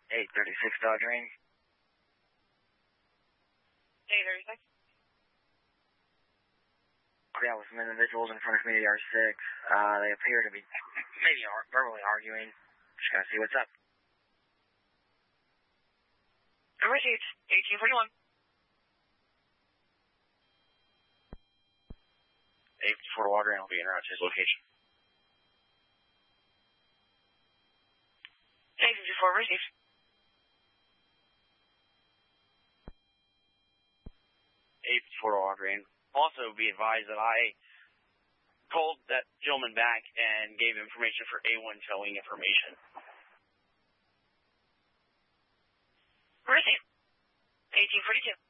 836 Dodge Range. 836. Yeah, with some individuals in front of me, R6. They appear to be maybe verbally arguing. Just gonna see what's up. Received. 1841. 854 Water, and I'll be en route to his location. 854 received. 854 Water, and also be advised that I called that gentleman back and gave information for A1 towing information. Received. 1842.